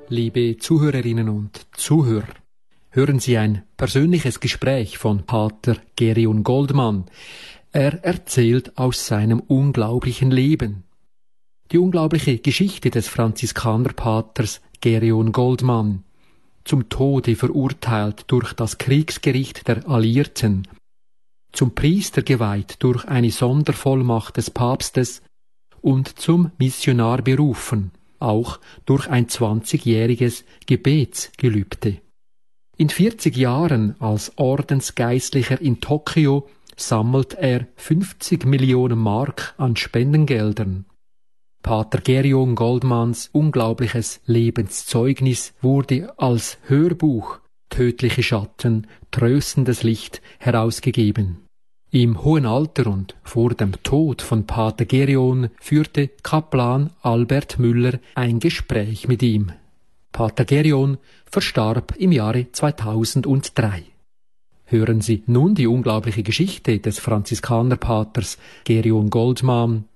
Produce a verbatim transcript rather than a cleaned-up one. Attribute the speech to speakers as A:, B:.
A: Liebe Zuhörerinnen und Zuhörer, hören Sie ein persönliches Gespräch von Pater Gerion Goldmann. Er erzählt aus seinem unglaublichen Leben. Die unglaubliche Geschichte des Franziskanerpaters Gerion Goldmann, zum Tode verurteilt durch das Kriegsgericht der Alliierten, zum Priester geweiht durch eine Sondervollmacht des Papstes und zum Missionar berufen, auch durch ein zwanzigjähriges Gebetsgelübde. In vierzig Jahren als Ordensgeistlicher in Tokio sammelt er fünfzig Millionen Mark an Spendengeldern. Pater Gerion Goldmanns unglaubliches Lebenszeugnis wurde als Hörbuch Tödliche Schatten, tröstendes Licht herausgegeben. Im hohen Alter und vor dem Tod von Pater Gerion führte Kaplan Albert Müller ein Gespräch mit ihm. Pater Gerion verstarb im Jahre zweitausenddrei. Hören Sie nun die unglaubliche Geschichte des Franziskanerpaters Gerion Goldmann